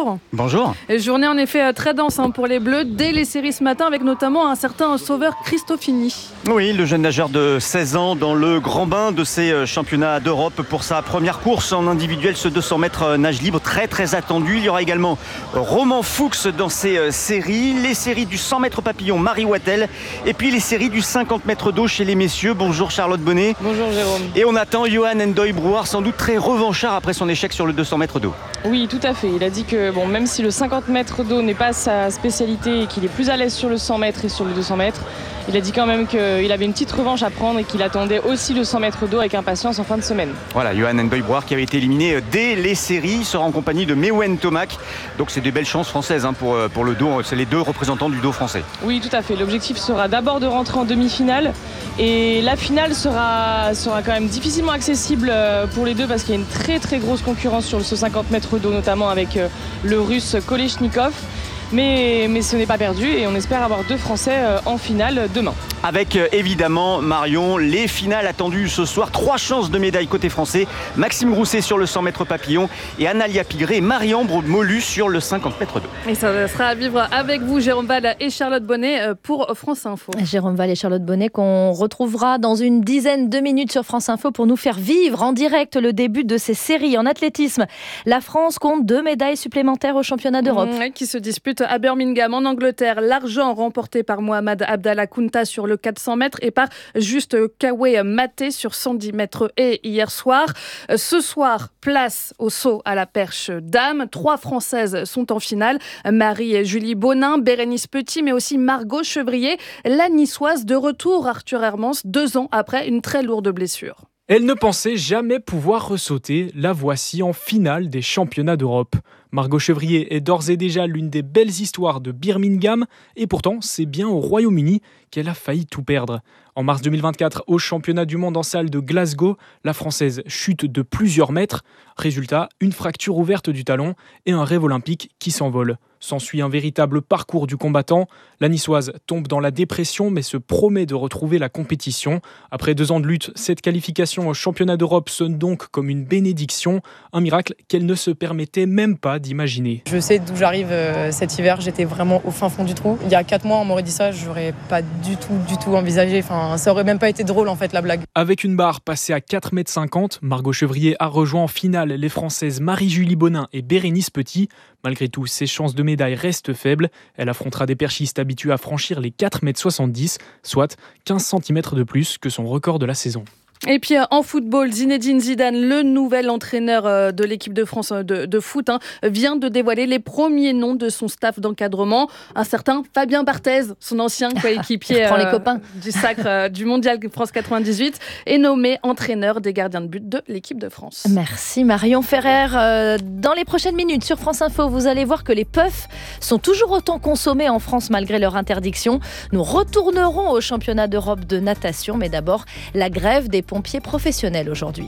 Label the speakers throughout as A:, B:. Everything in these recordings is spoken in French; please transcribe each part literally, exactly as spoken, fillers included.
A: bonjour.
B: Bonjour.
A: Journée en effet très dense hein, pour les Bleus dès les séries ce matin avec notamment un certain sauveur Cristofini.
B: Oui, le jeune nageur de seize ans dans le grand bain de ces championnats d'Europe pour sa première course en individuel, ce deux cents mètres nage libre très très attendu. Il y aura également Romain Fuchs dans ces séries, les séries du cent mètres papillon Marie Wattel et puis les séries du cinquante mètres d'eau chez les messieurs. Bonjour Charlotte Bonnet.
C: Bonjour Jérôme.
B: Et on attend Johan N'Doye-Brouard, sans doute très revanchard après son échec sur le deux cents mètres d'eau.
C: Oui, tout à fait. Il a dit que bon, même si le cinquante mètres d'eau n'est pas sa spécialité et qu'il est plus à l'aise sur le cent mètres et sur le deux cents mètres, il a dit quand même qu'il avait une petite revanche à prendre et qu'il attendait aussi le cent mètres d'eau avec impatience en fin de semaine.
B: Voilà, Johan N'Doye-Brouard qui avait été éliminé dès les séries sera en compagnie de Mewen Tomac. Donc c'est des belles chances françaises hein, pour, pour le dos. C'est les deux représentants du dos français.
C: Oui, tout à fait. L'objectif sera d'abord de rentrer en demi-finale. Et la finale sera, sera quand même difficilement accessible pour les deux parce qu'il y a une très très grosse concurrence sur ce cinquante mètres d'eau, notamment avec le russe Kolesnikov. Mais, mais ce n'est pas perdu et on espère avoir deux Français en finale demain.
B: Avec évidemment Marion, les finales attendues ce soir. Trois chances de médaille côté français. Maxime Grousset sur le cent mètres papillon et Analia Pigré et Marie-Ambre Molus sur le cinquante mètres d'eau.
A: Et ça sera à vivre avec vous, Jérôme Val et Charlotte Bonnet pour France Info.
D: Jérôme Val et Charlotte Bonnet qu'on retrouvera dans une dizaine de minutes sur France Info pour nous faire vivre en direct le début de ces séries. En athlétisme, la France compte deux médailles supplémentaires au championnat d'Europe.
A: Mmh, qui se disputent à Birmingham en Angleterre. L'argent remporté par Mohamed Abdallah Kounta sur le quatre cents mètres et par Juste Kawé Maté sur cent dix mètres et hier soir. Ce soir, place au saut à la perche dames. Trois Françaises sont en finale. Marie-Julie Bonin, Bérénice Petit, mais aussi Margot Chevrier, la niçoise de retour Arthur Hermance, deux ans après une très lourde blessure.
E: Elle ne pensait jamais pouvoir ressauter, la voici en finale des championnats d'Europe. Margot Chevrier est d'ores et déjà l'une des belles histoires de Birmingham, et pourtant c'est bien au Royaume-Uni qu'elle a failli tout perdre. En mars deux mille vingt-quatre, au championnat du monde en salle de Glasgow, la Française chute de plusieurs mètres. Résultat, une fracture ouverte du talon et un rêve olympique qui s'envole. S'ensuit un véritable parcours du combattant. La niçoise tombe dans la dépression mais se promet de retrouver la compétition. Après deux ans de lutte, cette qualification au championnat d'Europe sonne donc comme une bénédiction, un miracle qu'elle ne se permettait même pas d'imaginer.
F: Je sais d'où j'arrive euh, cet hiver, j'étais vraiment au fin fond du trou. Il y a quatre mois, on m'aurait dit ça, j'aurais pas du tout, du tout envisagé. Enfin, ça aurait même pas été drôle en fait la blague.
E: Avec une barre passée à quatre mètres cinquante, Margot Chevrier a rejoint en finale les Françaises Marie-Julie Bonin et Bérénice Petit. Malgré tout, ses chances de médaille restent faibles. Elle affrontera des perchistes habitués à franchir les quatre mètres soixante-dix, soit quinze centimètres de plus que son record de la saison.
A: Et puis en football, Zinedine Zidane, le nouvel entraîneur de l'équipe de France de, de foot, hein, vient de dévoiler les premiers noms de son staff d'encadrement. Un certain Fabien Barthez, son ancien coéquipier
D: euh, les copains.
A: du sacre euh, du mondial France quatre-vingt-dix-huit, est nommé entraîneur des gardiens de but de l'équipe de France.
D: Merci Marion Ferrer. Euh, dans les prochaines minutes sur France Info, vous allez voir que les puffs sont toujours autant consommés en France malgré leur interdiction. Nous retournerons au championnat d'Europe de natation, mais d'abord la grève des pompiers professionnels aujourd'hui.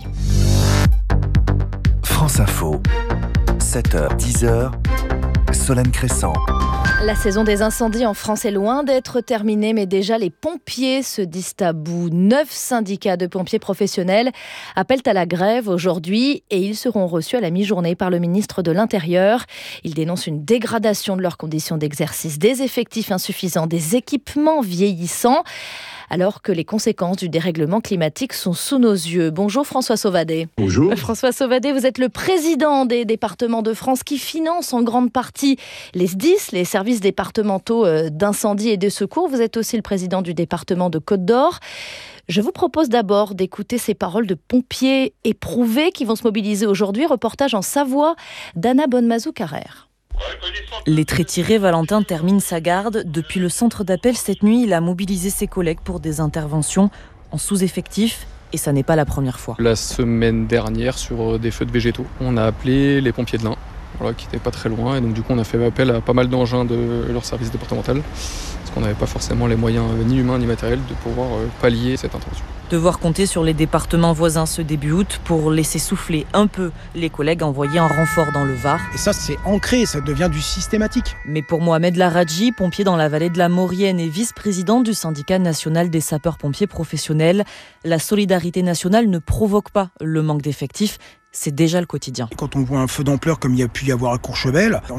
G: France Info, sept heures dix, Solène Crescent.
D: La saison des incendies en France est loin d'être terminée, mais déjà les pompiers se disent à bout. Neuf syndicats de pompiers professionnels appellent à la grève aujourd'hui et ils seront reçus à la mi-journée par le ministre de l'Intérieur. Ils dénoncent une dégradation de leurs conditions d'exercice, des effectifs insuffisants, des équipements vieillissants, alors que les conséquences du dérèglement climatique sont sous nos yeux. Bonjour François Sauvadet.
H: Bonjour.
D: François Sauvadet, vous êtes le président des départements de France qui finance en grande partie les S D I S, les services départementaux d'incendie et de secours. Vous êtes aussi le président du département de Côte-d'Or. Je vous propose d'abord d'écouter ces paroles de pompiers éprouvés qui vont se mobiliser aujourd'hui. Reportage en Savoie d'Anna Bonnemazou-Carrère.
I: Lettré tiré, Valentin termine sa garde. Depuis le centre d'appel cette nuit, il a mobilisé ses collègues pour des interventions en sous-effectif. Et ça n'est pas la première fois.
J: La semaine dernière, sur des feux de végétaux, on a appelé les pompiers de l'Ain, voilà, qui n'étaient pas très loin. Et donc du coup, on a fait appel à pas mal d'engins de leur service départemental. Parce qu'on n'avait pas forcément les moyens, ni humains ni matériels, de pouvoir pallier cette intervention.
I: Devoir compter sur les départements voisins ce début août pour laisser souffler un peu les collègues envoyés en renfort dans le Var.
H: Et ça, c'est ancré, ça devient du systématique.
I: Mais pour Mohamed Laradji, pompier dans la vallée de la Maurienne et vice-président du syndicat national des sapeurs-pompiers professionnels, la solidarité nationale ne provoque pas le manque d'effectifs. C'est déjà le quotidien.
H: Quand on voit un feu d'ampleur comme il y a pu y avoir à Courchevel,